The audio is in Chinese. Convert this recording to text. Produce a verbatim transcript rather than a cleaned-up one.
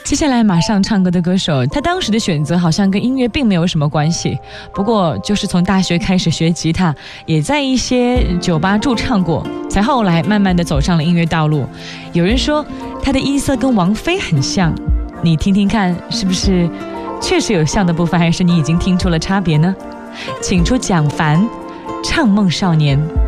接下来马上唱歌的歌手，他当时的选择好像跟音乐并没有什么关系，不过就是从大学开始学吉他，也在一些酒吧驻唱过，才后来慢慢的走上了音乐道路。有人说他的音色跟王菲很像，你听听看是不是确实有像的部分，还是你已经听出了差别呢？请出蒋凡唱《梦少年》。